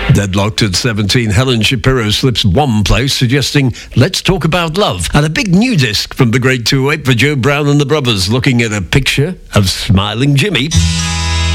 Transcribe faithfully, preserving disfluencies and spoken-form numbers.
Deadlocked at seventeen, Helen Shapiro slips one place, suggesting Let's Talk About Love. And a big new disc from the great two oh eight for Joe Brown and the Brothers, looking at a picture of smiling Jimmy.